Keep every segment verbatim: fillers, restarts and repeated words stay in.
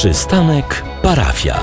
Przystanek parafia.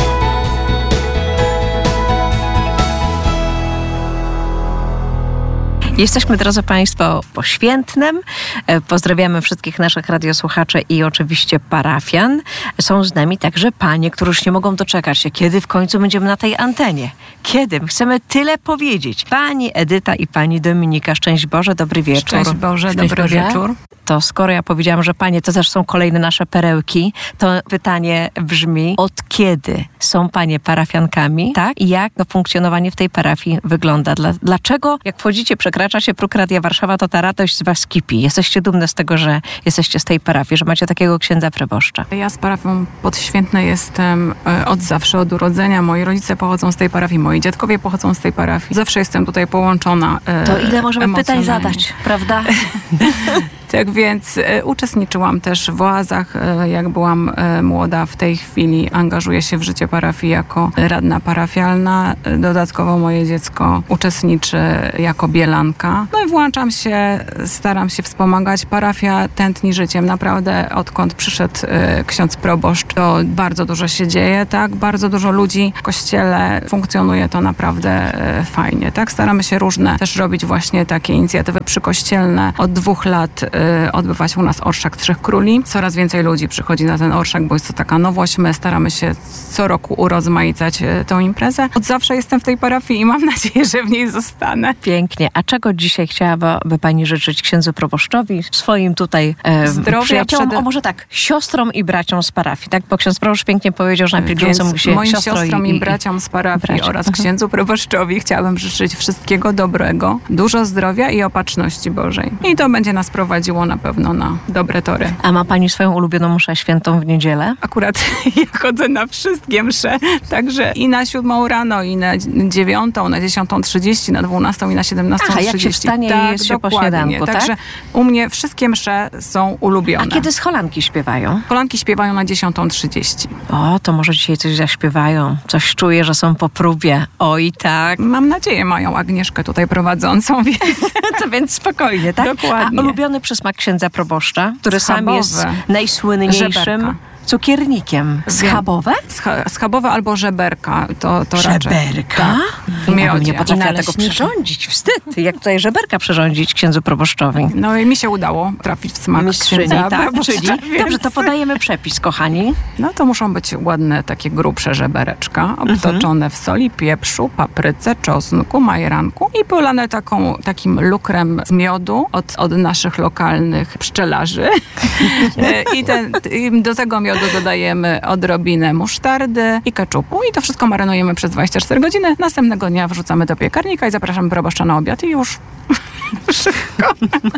Jesteśmy, drodzy Państwo, po Świętnem. Pozdrawiamy wszystkich naszych radiosłuchaczy i oczywiście parafian. Są z nami także panie, które już nie mogą doczekać się, kiedy w końcu będziemy na tej antenie. Kiedy? Chcemy tyle powiedzieć. Pani Edyta i pani Dominika. Szczęść Boże, dobry wieczór. Szczęść Boże, Szczęść dobry Boże. wieczór. To skoro ja powiedziałam, że panie to też są kolejne nasze perełki, to pytanie brzmi, od kiedy są panie parafiankami, tak? I jak to funkcjonowanie w tej parafii wygląda? Dla, dlaczego, jak wchodzicie, przekracza się próg Radia Warszawa, to ta radość z was kipi? Jesteście dumne z tego, że jesteście z tej parafii, że macie takiego księdza proboszcza. Ja z parafią Podświętnej jestem e, od zawsze, od urodzenia. Moi rodzice pochodzą z tej parafii, moi dziadkowie pochodzą z tej parafii. Zawsze jestem tutaj połączona e, To ile możemy pytań emocjonalnie. zadać, prawda? Tak więc e, uczestniczyłam też w oazach, e, jak byłam e, młoda. W tej chwili angażuję się w życie parafii jako radna parafialna. E, dodatkowo moje dziecko uczestniczy jako bielanka. No i włączam się, staram się wspomagać. Parafia tętni życiem. Naprawdę odkąd przyszedł e, ksiądz proboszcz, to bardzo dużo się dzieje, tak? Bardzo dużo ludzi w kościele. Funkcjonuje to naprawdę e, fajnie, tak? Staramy się różne też robić właśnie takie inicjatywy przykościelne. Od dwóch lat e, odbywa się u nas Orszak Trzech Króli. Coraz więcej ludzi przychodzi na ten orszak, bo jest to taka nowość. My staramy się co roku urozmaicać e, tą imprezę. Od zawsze jestem w tej parafii i mam nadzieję, że w niej zostanę. Pięknie. A czego dzisiaj chciałaby pani życzyć księdzu proboszczowi, swoim tutaj e, Zdrowia przyjaciołom, przede- o może tak, siostrom i braciom z parafii, tak? Bo ksiądz proboszcz pięknie powiedział, że na pielgrzymce Więc mówi się moim siostro siostrom i, i braciom z parafii braciom. oraz Mhm. księdzu proboszczowi chciałabym życzyć wszystkiego dobrego, dużo zdrowia i opatrzności Bożej. I to będzie nas prowadziło na pewno na dobre tory. A ma pani swoją ulubioną mszę świętą w niedzielę? Akurat ja chodzę na wszystkie msze, także i na siódmą rano, i na dziewiątą, na dziesiątą trzydzieści, na dwunastą i na siedemnastą Aha, trzydzieści. jak się wstanie i tak, jest się po dokładnie. śniadanku, tak? Także u mnie wszystkie msze są ulubione. A kiedy scholanki śpiewają? Kolanki śpiewają na dziesiątą trzydzieści. O, to może dzisiaj coś zaśpiewają. Coś czuję, że są po próbie. Oj, tak. Mam nadzieję, mają Agnieszkę tutaj prowadzącą, więc To więc spokojnie, tak? Dokładnie. A ulubiony przysmak księdza proboszcza, który sam Schabowy. jest najsłynniejszym Żeberka. cukiernikiem. Schabowe? Scha- schabowe albo żeberka. To, to raczej. Żeberka? Tak, w Ja bym miodzie. nie potrafiła I tego naleśniki. przyrządzić. Wstyd. Jak tutaj żeberka przyrządzić księdzu proboszczowi. No i mi się udało trafić w smak Mistrzyni, księdza tak? proboszcza, Czyli, więc- dobrze, to podajemy przepis, kochani. No to muszą być ładne, takie grubsze żebereczka, obtoczone w soli, pieprzu, papryce, czosnku, majeranku i polane taką, takim lukrem z miodu od, od naszych lokalnych pszczelarzy. I, ten, I do tego miodu dodajemy odrobinę musztardy i keczupu i to wszystko marynujemy przez dwadzieścia cztery godziny. Następnego dnia wrzucamy do piekarnika i zapraszamy proboszcza na obiad i już wszystko.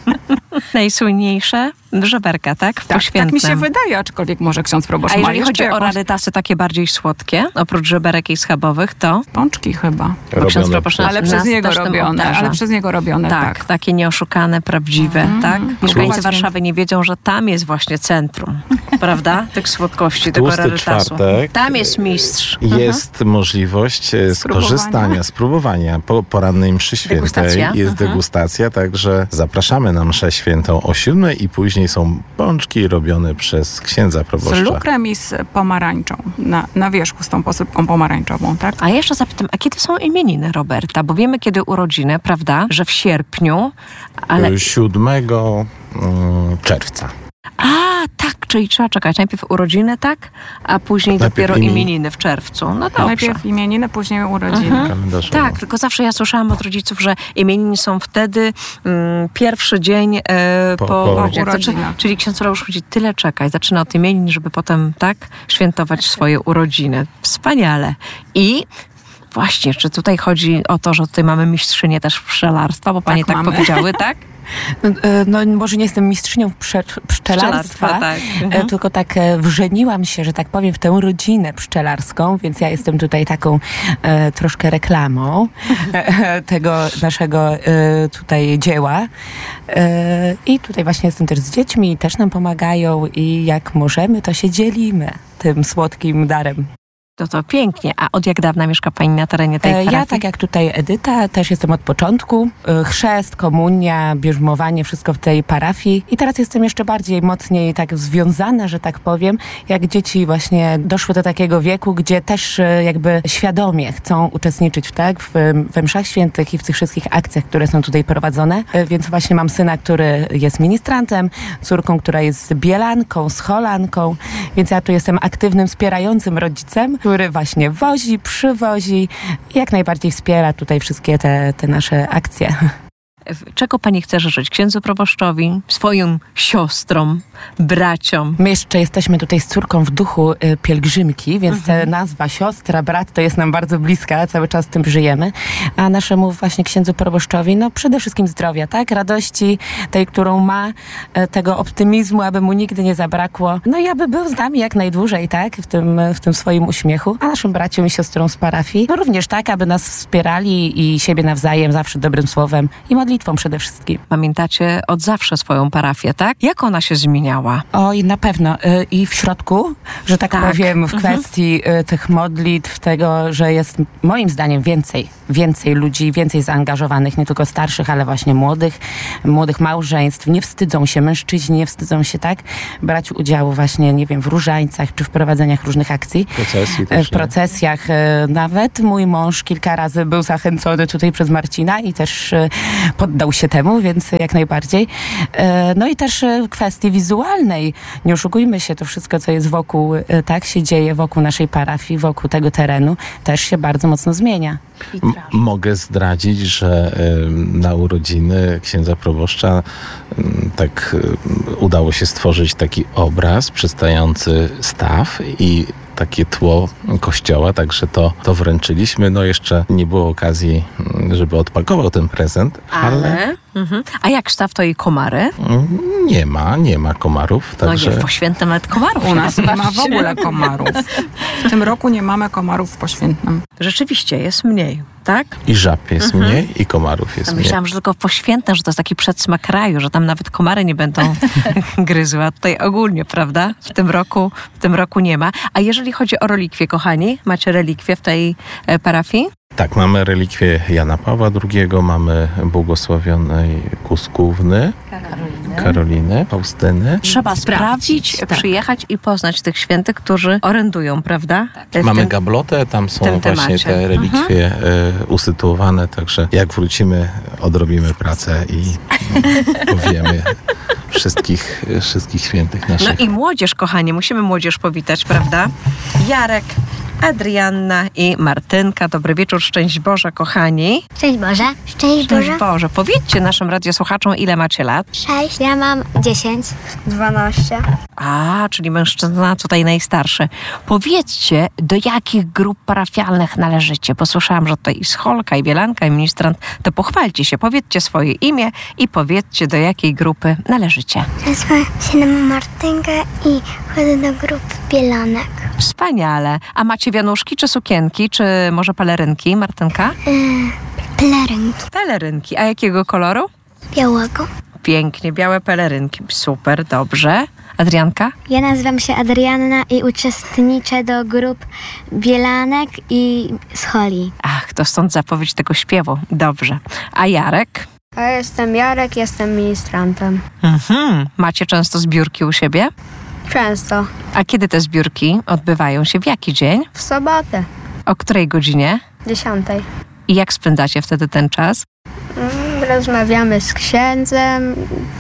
Najsłynniejsze żeberka, tak? Tak, tak Poświętne. mi się wydaje, aczkolwiek może ksiądz proboszcz A ma jeżeli jeszcze chodzi o jakąś... rarytasy takie bardziej słodkie, oprócz żeberek i schabowych, to Pączki chyba. bo ksiądz Robione proboszcz przez- Ale nas przez niego też tym robione, obdarza. ale przez niego robione, Tak, tak. takie nieoszukane, prawdziwe, tak? Mieszkańcy Dokładnie. Warszawy nie wiedzą, że tam jest właśnie centrum, prawda? Tych słodkości, tego Tłusty rarytasu. czwartek. Tam jest mistrz. Jest możliwość e, skorzystania, spróbowania po porannej mszy świętej. Degustacja. Jest Mhm. degustacja, także zapraszamy na mszę świętą o siódmej i później są pączki robione przez księdza Z proboszcza. lukrem i z pomarańczą na, na wierzchu, z tą posypką pomarańczową, tak? A jeszcze zapytam, a kiedy są imieniny Roberta? Bo wiemy, kiedy urodziny, prawda? Że w sierpniu, ale... siódmego mm, czerwca. A, tak, czyli trzeba czekać. Najpierw urodziny, tak? A później Najpierw dopiero imie- imieniny w czerwcu. No dobrze. Najpierw imieniny, później urodziny. Kalendarzowo. Tak, tylko zawsze ja słyszałam od rodziców, że imieniny są wtedy mm, pierwszy dzień e, po, Po- po po urodzinach. To czy- urodzinach. Czyli ksiądz proboszcz musi tyle czekać. Zaczyna od imienin, żeby potem tak świętować swoje urodziny. Wspaniale. I właśnie, czy tutaj chodzi o to, że tutaj mamy mistrzynię też pszczelarstwa, bo panie tak, mamy. powiedziały, tak? No może nie jestem mistrzynią prze, pszczelarstwa, Pszczelarstwa, tak. e, Mhm. tylko tak e, wrzeniłam się, że tak powiem, w tę rodzinę pszczelarską, więc ja jestem tutaj taką e, troszkę reklamą e, tego naszego e, tutaj dzieła. E, I tutaj właśnie jestem też z dziećmi, też nam pomagają i jak możemy, to się dzielimy tym słodkim darem. No to pięknie. A od jak dawna mieszka pani na terenie tej E, parafii? Ja, tak jak tutaj Edyta, też jestem od początku. E, Chrzest, komunia, bierzmowanie, wszystko w tej parafii. I teraz jestem jeszcze bardziej mocniej tak związana, że tak powiem, jak dzieci właśnie doszły do takiego wieku, gdzie też e, jakby świadomie chcą uczestniczyć w, tak, w, we mszach świętych i w tych wszystkich akcjach, które są tutaj prowadzone. E, Więc właśnie mam syna, który jest ministrantem, córką, która jest bielanką, scholanką, więc ja tu jestem aktywnym, wspierającym rodzicem, który właśnie wozi, przywozi i jak najbardziej wspiera tutaj wszystkie te, te nasze akcje. Czego pani chce życzyć księdzu proboszczowi, swoim siostrom, braciom? My jeszcze jesteśmy tutaj z córką w duchu y, pielgrzymki, więc ta nazwa siostra, brat to jest nam bardzo bliska, cały czas tym żyjemy. A naszemu właśnie księdzu proboszczowi, no przede wszystkim zdrowia, tak? Radości tej, którą ma, y, tego optymizmu, aby mu nigdy nie zabrakło. No i aby był z nami jak najdłużej, tak? W tym, w tym swoim uśmiechu. A naszym braciom i siostrom z parafii, no również tak, aby nas wspierali i siebie nawzajem zawsze dobrym słowem i modlitwą przede wszystkim. Pamiętacie od zawsze swoją parafię, tak? Jak ona się zmieniała? Oj, na pewno. Y, I w środku, że tak, Tak. powiem, w kwestii y, tych modlitw, tego, że jest moim zdaniem więcej, więcej ludzi, więcej zaangażowanych, nie tylko starszych, ale właśnie młodych, młodych małżeństw. Nie wstydzą się, mężczyźni nie wstydzą się, tak, brać udziału właśnie, nie wiem, w różańcach, czy w prowadzeniach różnych akcji. Procesji E, też, W nie? procesjach e, nawet mój mąż kilka razy był zachęcony tutaj przez Marcina i też e, poddał się temu, więc jak najbardziej. E, No i też e, w kwestii wizualnej. Nie oszukujmy się, to wszystko, co jest wokół, e, tak się dzieje wokół naszej parafii, wokół tego terenu, też się bardzo mocno zmienia. M- mogę zdradzić, że ym, na urodziny księdza proboszcza ym, tak ym, udało się stworzyć taki obraz przedstawiający staw i takie tło kościoła, także to, to wręczyliśmy. No jeszcze nie było okazji, ym, żeby odpakował ten prezent, ale, Mhm. A jak sztaw to i komary? ym, nie ma, nie ma komarów, także... No nie, w Poświętnym nawet komarów. U nas nie ma w Zobaczcie. ogóle komarów. W tym roku nie mamy komarów w Poświętnym. Rzeczywiście, jest mniej, tak? I żab jest mniej, i komarów jest mniej. Myślałam, że tylko w Poświętnym, że to jest taki przedsmak raju, że tam nawet komary nie będą gryzły, a tutaj ogólnie, prawda? W tym roku, w tym roku nie ma. A jeżeli chodzi o relikwie, kochani, macie relikwie w tej e, parafii? Tak, mamy relikwie Jana Pawła drugiego, mamy błogosławionej Kuskówny, Karoliny, Faustyny. Trzeba sprawdzić, tak. przyjechać i poznać tych świętych, którzy orędują, prawda? W Mamy tym- gablotę, tam są tym właśnie temacie. te relikwie e, usytuowane, także jak wrócimy, odrobimy pracę i powiemy wszystkich, wszystkich świętych No naszych. i młodzież, kochani, musimy młodzież powitać, prawda? Jarek, Adrianna i Martynka. Dobry wieczór, szczęść Boże, kochani. Szczęść Boże. Szczęść Boże. Szczęść Boże. Powiedzcie naszym radiosłuchaczom, ile macie lat? Sześć. Ja mam dziesięć. Dwanaście. A, czyli mężczyzna tutaj najstarszy. Powiedzcie, do jakich grup parafialnych należycie? Bo słyszałam, że tutaj i scholka, i bielanka, i ministrant. To pochwalcie się, powiedzcie swoje imię i powiedzcie, do jakiej grupy należycie. Nazywam się na Martynkę i chodzę do grupy Bielanek. Wspaniale. A macie wianuszki, czy sukienki, czy może pelerynki, Martynka? Pelerynki. Pelerynki. A jakiego koloru? Białego. Pięknie, białe pelerynki. Super, dobrze. Adrianka? Ja nazywam się Adrianna i uczestniczę do grup Bielanek i Scholi. Ach, to stąd zapowiedź tego śpiewu. Dobrze. A Jarek? A ja jestem Jarek, jestem ministrantem. Mhm. Macie często zbiórki u siebie? Często. A kiedy te zbiórki odbywają się? W jaki dzień? W sobotę. O której godzinie? Dziesiątej. I jak spędzacie wtedy ten czas? Rozmawiamy z księdzem,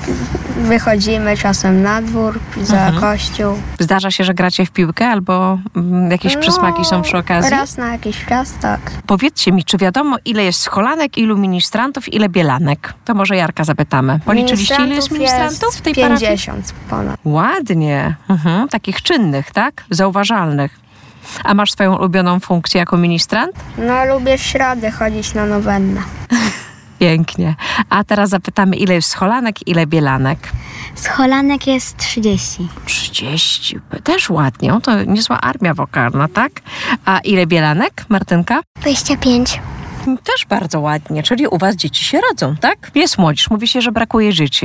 wychodzimy czasem na dwór, za kościół. Zdarza się, że gracie w piłkę albo mm, jakieś przysmaki są przy okazji? Raz na jakiś czas, tak. Powiedzcie mi, czy wiadomo, ile jest scholanek, ilu ministrantów, ile bielanek? To może Jarka zapytamy. Policzyliście, ile jest ministrantów w tej parafii? pięćdziesiąt ponad. Ładnie. Mhm. Takich czynnych, tak? Zauważalnych. A masz swoją ulubioną funkcję jako ministrant? No, lubię w środę chodzić na nowennę. Pięknie. A teraz zapytamy, ile jest scholanek, ile bielanek? Scholanek jest trzydzieści. trzydzieści. Też ładnie. O, to niezła armia wokalna, tak? A ile bielanek, Martynka? dwadzieścia pięć. Też bardzo ładnie. Czyli u was dzieci się rodzą, tak? Jest młodzież. Mówi się, że brakuje dzieci.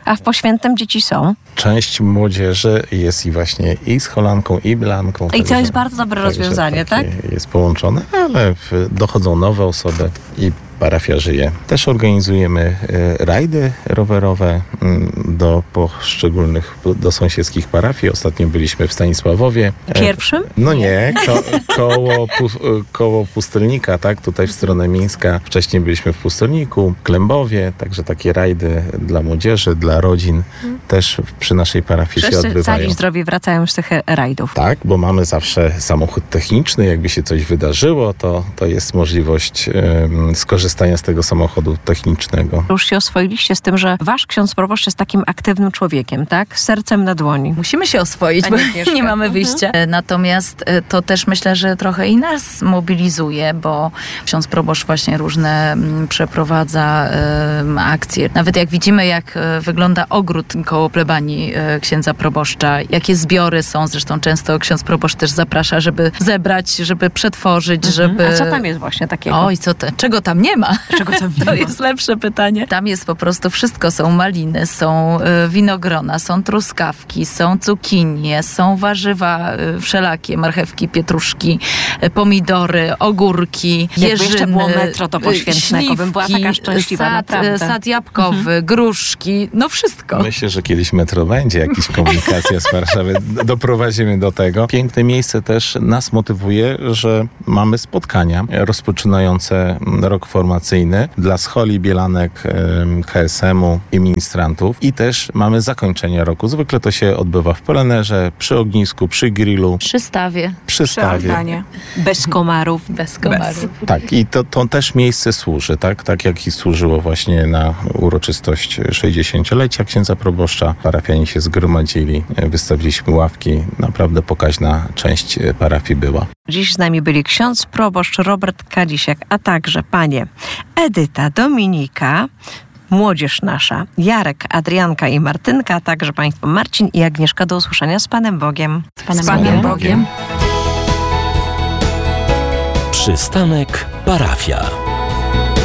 A w poświętym dzieci są? Część młodzieży jest i właśnie i z cholanką, i blanką. I to jest bardzo dobre rozwiązanie, tak? Jest połączone, ale dochodzą nowe osoby i parafia żyje. Też organizujemy e, rajdy rowerowe m, do poszczególnych, do sąsiedzkich parafii. Ostatnio byliśmy w Stanisławowie. E, Pierwszym? No nie, ko, koło, pu, koło Pustelnika, tak? Tutaj w stronę Mińska. Wcześniej byliśmy w Pustelniku, Klębowie, także takie rajdy dla młodzieży, dla rodzin też przy naszej parafii się Wszyscy odbywają. cali zdrowi wracają z tych rajdów. Tak, bo mamy zawsze samochód techniczny. Jakby się coś wydarzyło, to, to jest możliwość um, skorzystania z tego samochodu technicznego. Już się oswoiliście z tym, że wasz ksiądz proboszcz jest takim aktywnym człowiekiem, tak? Z sercem na dłoni. Musimy się oswoić, Pani bo Agnieszka. nie mamy wyjścia. Natomiast e, to też myślę, że trochę i nas mobilizuje, bo ksiądz proboszcz właśnie różne m, przeprowadza e, akcje. Nawet jak widzimy, jak e, wygląda ogród koło plebanii e, księdza proboszcza, jakie zbiory są, zresztą często ksiądz proboszcz też zaprasza, żeby zebrać, żeby przetworzyć, żeby... A co tam jest właśnie takiego? Oj, co te, czego tam nie ma? Czego tam nie To ma? jest lepsze pytanie. Tam jest po prostu wszystko. Są maliny, są y, winogrona, są truskawki, są cukinie, są warzywa y, wszelakie, marchewki, pietruszki, y, pomidory, ogórki, Jakby jeżyny, jeszcze było metro do y, Poświętnego, bym była taka śliwki, szczęśliwa, sad, naprawdę. y, sad jabłkowy, gruszki, no wszystko. Myślę, że kiedyś metro będzie, jakaś komunikacja z Warszawy. Doprowadzimy do tego. Piękne miejsce też nas motywuje, że mamy spotkania rozpoczynające rok formacyjny dla scholi, bielanek, H S M-u i ministrantów. I też mamy zakończenie roku. Zwykle to się odbywa w plenerze, przy ognisku, przy grillu, Przy stawie, przy Przy stawie. altanie. Bez komarów. bez komarów. Tak, i to, to też miejsce służy, tak? Tak jak i służyło właśnie na uroczystość sześćdziesięciolecia księdza proboszcza. Parafianie się zgromadzili, wystawiliśmy ławki. Naprawdę pokaźna część parafii była. Dziś z nami byli ksiądz proboszcz Robert Kadzisiak, a także panie Edyta, Dominika, młodzież nasza, Jarek, Adrianka i Martynka, a także państwo Marcin i Agnieszka. Do usłyszenia z Panem Bogiem. Panem Z Panem Bogiem. Bogiem. Przystanek Parafia.